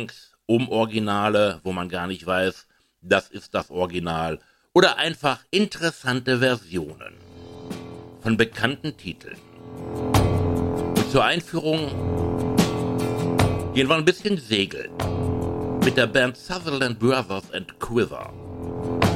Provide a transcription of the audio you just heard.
Songs, Originale, wo man gar nicht weiß, das ist das Original, oder einfach interessante Versionen von bekannten Titeln. Und zur Einführung gehen wir ein bisschen segeln mit der Band Sutherland Brothers and Quiver.